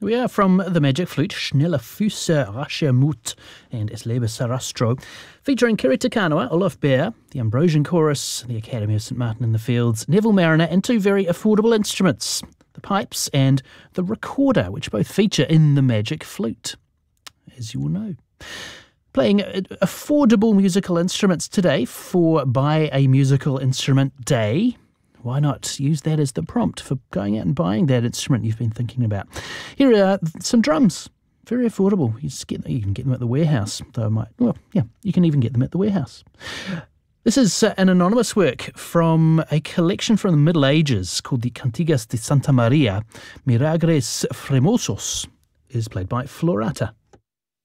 We are from the Magic Flute, Schnelle Füße, rasche Mut, and Es lebe Sarastro, featuring Kiri Te Kanawa, Olaf Bear, the Ambrosian Chorus, the Academy of St Martin in the Fields, Neville Mariner, and two very affordable instruments, the pipes and the recorder, which both feature in the Magic Flute, as you will know. Playing affordable musical instruments today for Buy a Musical Instrument Day. Why not use that as the prompt for going out and buying that instrument you've been thinking about? Here are some drums. Very affordable. You can get them at the warehouse. You can even get them at the warehouse. This is an anonymous work from a collection from the Middle Ages called the Cantigas de Santa Maria. Milagres Fremosos is played by Florata.